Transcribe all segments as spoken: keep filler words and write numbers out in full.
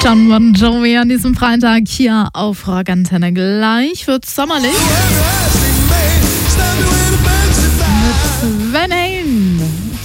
John Bon Jovi an diesem Freitag hier auf Rockantenne. Gleich wird's sommerlich mit Van Halen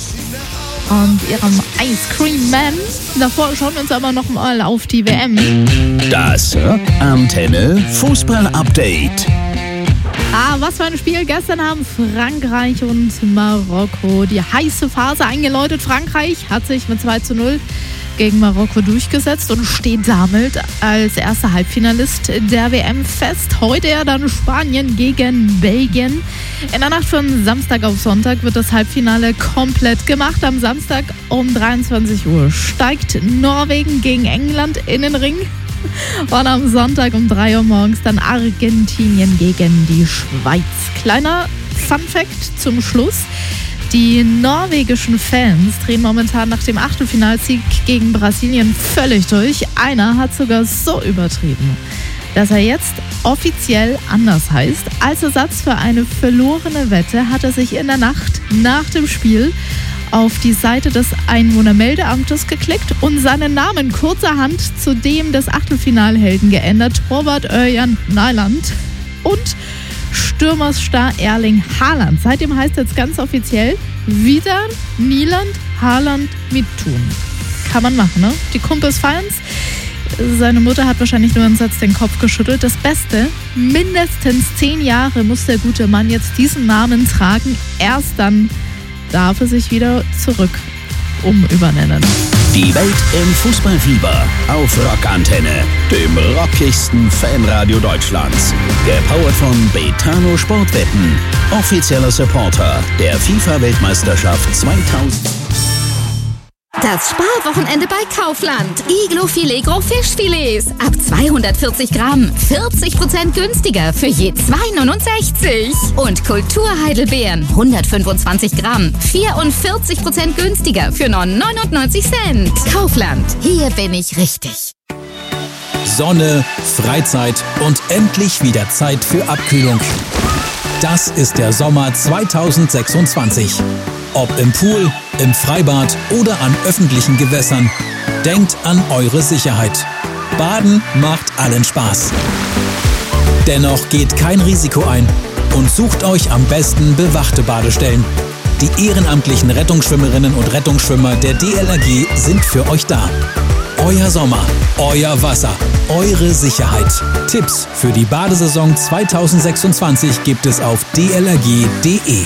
und ihrem Ice Cream Man. Davor schauen wir uns aber noch mal auf die W M. Das Rockantenne Fußball-Update. Ah, was für ein Spiel. Gestern haben Frankreich und Marokko die heiße Phase eingeläutet. Frankreich hat sich mit zwei zu null gegen Marokko durchgesetzt und steht damit als erster Halbfinalist der W M fest. Heute ja dann Spanien gegen Belgien. In der Nacht von Samstag auf Sonntag wird das Halbfinale komplett gemacht. Am Samstag um dreiundzwanzig Uhr steigt Norwegen gegen England in den Ring. Und am Sonntag um drei Uhr morgens dann Argentinien gegen die Schweiz. Kleiner Funfact zum Schluss. Die norwegischen Fans drehen momentan nach dem Achtelfinalsieg gegen Brasilien völlig durch. Einer hat sogar so übertrieben, dass er jetzt offiziell anders heißt. Als Ersatz für eine verlorene Wette hat er sich in der Nacht nach dem Spiel auf die Seite des Einwohnermeldeamtes geklickt und seinen Namen kurzerhand zu dem des Achtelfinalhelden geändert. Torwart Örjan Nyland und Stürmerstar Erling Haaland. Seitdem heißt es ganz offiziell wieder Nyland Haaland Mittun. Kann man machen, ne? Die Kumpels feiern's. Seine Mutter hat wahrscheinlich nur einen Satz den Kopf geschüttelt. Das Beste, mindestens zehn Jahre muss der gute Mann jetzt diesen Namen tragen. Erst dann darf er sich wieder zurück umübernennen. Die Welt im Fußballfieber auf Rockantenne, dem rockigsten Fanradio Deutschlands. Gepowert von Betano Sportwetten, offizieller Supporter der FIFA-Weltmeisterschaft zweitausend. Das Sparwochenende bei Kaufland. Iglo Filegro Fischfilets. Ab zweihundertvierzig Gramm. vierzig Prozent günstiger für je zwei Euro neunundsechzig. Und Kulturheidelbeeren. hundertfünfundzwanzig Gramm. vierundvierzig Prozent günstiger für nur neunundneunzig Cent. Kaufland. Hier bin ich richtig. Sonne, Freizeit und endlich wieder Zeit für Abkühlung. Das ist der Sommer zweitausendsechsundzwanzig. Ob im Pool, im Freibad oder an öffentlichen Gewässern. Denkt an eure Sicherheit. Baden macht allen Spaß. Dennoch geht kein Risiko ein und sucht euch am besten bewachte Badestellen. Die ehrenamtlichen Rettungsschwimmerinnen und Rettungsschwimmer der D L R G sind für euch da. Euer Sommer, euer Wasser, eure Sicherheit. Tipps für die Badesaison zweitausendsechsundzwanzig gibt es auf d l r g punkt d e.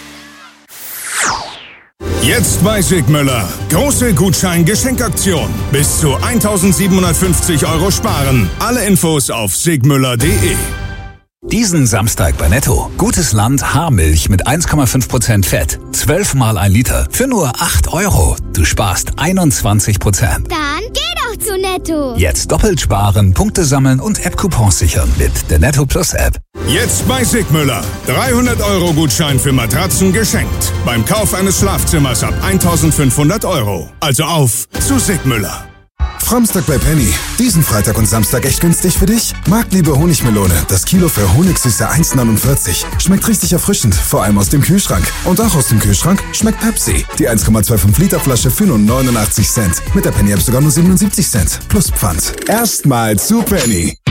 Jetzt bei Sigmüller. Große Gutschein-Geschenkaktion. Bis zu eintausendsiebenhundertfünfzig Euro sparen. Alle Infos auf sigmüller punkt de. Diesen Samstag bei Netto. Gutes Land Haarmilch mit eins Komma fünf Prozent Fett. zwölf mal ein Liter. Für nur acht Euro. Du sparst einundzwanzig Prozent. Dann geh doch zu Netto. Jetzt doppelt sparen, Punkte sammeln und App-Coupons sichern mit der Netto Plus App. Jetzt bei Sigmüller. dreihundert Euro Gutschein für Matratzen geschenkt. Beim Kauf eines Schlafzimmers ab eintausendfünfhundert Euro. Also auf zu Sigmüller. Framstag bei Penny. Diesen Freitag und Samstag echt günstig für dich? Marktliebe Honigmelone. Das Kilo für Honigsüße eins Komma neunundvierzig. Schmeckt richtig erfrischend, vor allem aus dem Kühlschrank. Und auch aus dem Kühlschrank schmeckt Pepsi. Die eins Komma fünfundzwanzig Liter Flasche für nur neunundachtzig Cent. Mit der Penny App sogar nur siebenundsiebzig Cent. Plus Pfand. Erstmal zu Penny.